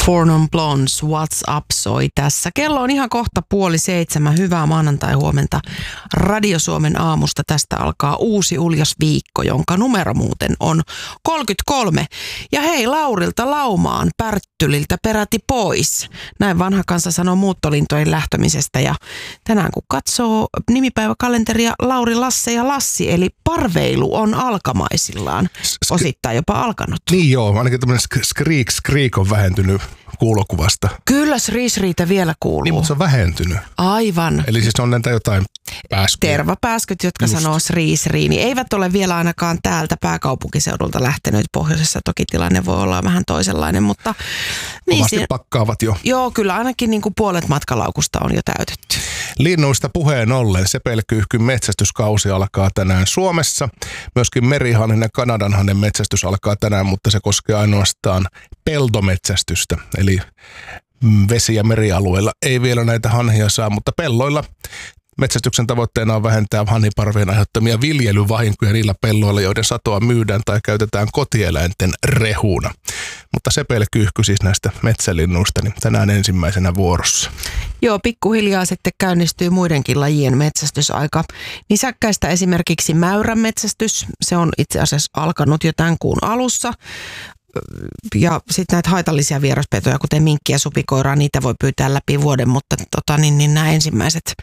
Four Non Blondes, What's Up soi tässä. Kello on ihan kohta 6:30. Hyvää maanantai-huomenta Radio Suomen aamusta. Tästä alkaa uusi uljas viikko, jonka numero muuten on 33. Ja hei, Laurilta laumaan Pärttyliltä peräti pois. Näin vanha kansa sanoo muuttolintojen lähtömisestä. Ja tänään kun katsoo nimipäiväkalenteria, Lauri, Lasse ja Lassi, eli parveilu on alkamaisillaan. Osittain jopa alkanut. Niin joo, ainakin tämmöinen skriik on vähentynyt kuulokuvasta. Kyllä riisriitä vielä kuuluu. Niin, mutta se on vähentynyt. Aivan. Eli siis on näitä jotain pääskyjä. Tervapääskyt, jotka sanoo riisriini. Eivät ole vielä ainakaan täältä pääkaupunkiseudulta lähtenyt. Pohjoisessa toki tilanne voi olla vähän toisenlainen, mutta... Kovasti pakkaavat jo. Joo, kyllä ainakin niin kuin puolet matkalaukusta on jo täytetty. Linnuista puheen ollen sepelkyyhkyn metsästyskausi alkaa tänään Suomessa. Myöskin merihanen ja kanadanhanen metsästys alkaa tänään, mutta se koskee ainoastaan peltometsästystä. Eli vesi- ja merialueilla ei vielä näitä hanhia saa, mutta pelloilla metsästyksen tavoitteena on vähentää hanhiparvien aiheuttamia viljelyvahinkoja niillä pelloilla, joiden satoa myydään tai käytetään kotieläinten rehuna. Mutta sepelkyyhky siis näistä metsälinnuista, niin tänään ensimmäisenä vuorossa. Joo, pikkuhiljaa sitten käynnistyy muidenkin lajien metsästysaika. Nisäkkäistä esimerkiksi mäyrän metsästys, se on itse asiassa alkanut jo tämän kuun alussa. Ja sitten näitä haitallisia vieraspetoja, kuten minkkiä ja supikoiraa, niitä voi pyytää läpi vuoden, mutta nämä ensimmäiset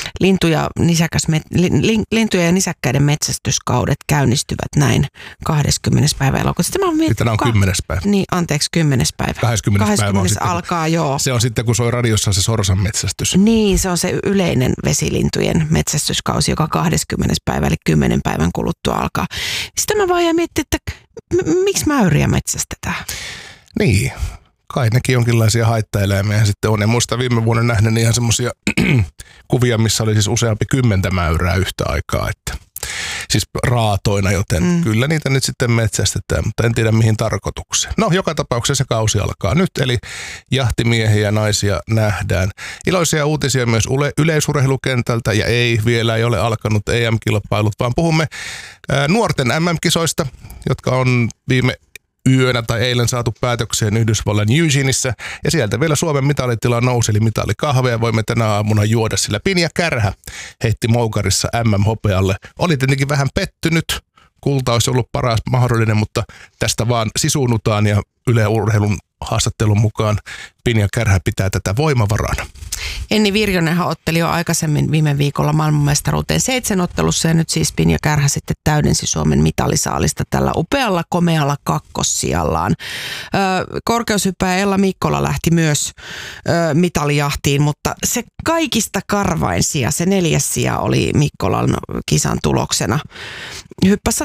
lintuja ja nisäkkäiden metsästyskaudet käynnistyvät näin 20. päivä elokuuta. Tänään on 10. päivä. Niin, anteeksi, 10. päivä. 20. päivä on sitten, alkaa, joo. Se on sitten, kun soi radiossa se sorsan metsästys. Niin, se on se yleinen vesilintujen metsästyskausi, joka 20. päivä, eli 10 päivän kuluttua alkaa. Sitten mä vaan jäin miettimään, että miksi mäyriä metsästetään? Niin, kai nekin jonkinlaisia haittaeläimiä sitten on. Ja muista viime vuonna nähnyt ihan semmoisia kuvia, missä oli siis useampi 10 mäyrää yhtä aikaa, että siis raatoina, joten kyllä niitä nyt sitten metsästetään, mutta en tiedä mihin tarkoitukseen. No, joka tapauksessa se kausi alkaa nyt, eli jahtimiehiä ja naisia nähdään. Iloisia uutisia myös yleisurheilukentältä, ja vielä ei ole alkanut EM-kilpailut, vaan puhumme nuorten MM-kisoista, jotka on viime yönä tai eilen saatu päätökseen Yhdysvallan Eugeneissa, ja sieltä vielä Suomen mitalitila nousi, eli mitalikahveja voimme tänä aamuna juoda, sillä Pinja Kärhä heitti Moukarissa MM-hopealle. Oli tietenkin vähän pettynyt, kulta olisi ollut paras mahdollinen, mutta tästä vaan sisuunnutaan, ja Yle Urheilun haastattelun mukaan Pinja Kärhä pitää tätä voimavarana. Enni Virjonenhan otteli jo aikaisemmin viime viikolla maailmanmestaruuteen 7 ottelussa, ja nyt siis Pinja Kärhä sitten täydensi Suomen mitalisaalista tällä upealla, komealla kakkossijallaan. Korkeushyppäjä Ella Mikkola lähti myös mitalijahtiin, mutta se kaikista karvain sija, se 4. sija oli Mikkolan kisan tuloksena. Hyppäsi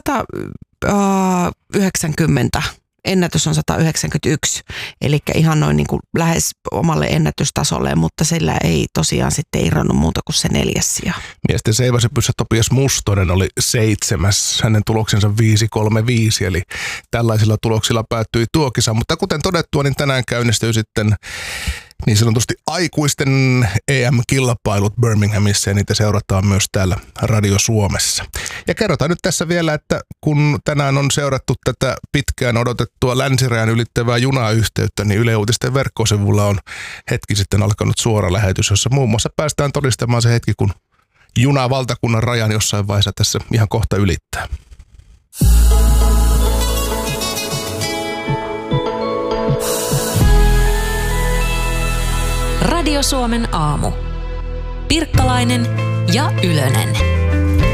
190. Ennätys on 191, eli ihan noin niin kuin lähes omalle ennätystasolle, mutta sillä ei tosiaan sitten irronnut muuta kuin se 4. sija. Miesten seiväsypyssä Topias Mustonen oli 7. Hänen tuloksensa 5.35, eli tällaisilla tuloksilla päättyi tuo kisa. Mutta kuten todettua, niin tänään käynnistyy sitten niin sanotusti aikuisten EM-kilpailut Birminghamissa, ja niitä seurataan myös täällä Radio Suomessa. Ja kerrotaan nyt tässä vielä, että kun tänään on seurattu tätä pitkään odotettua länsirajan ylittävää junayhteyttä, niin Yle Uutisten verkkosivulla on hetki sitten alkanut suora lähetys, jossa muun muassa päästään todistamaan se hetki, kun juna valtakunnan rajan jossain vaiheessa tässä ihan kohta ylittää. Radio Suomen aamu. Pirkkalainen ja Ylönen.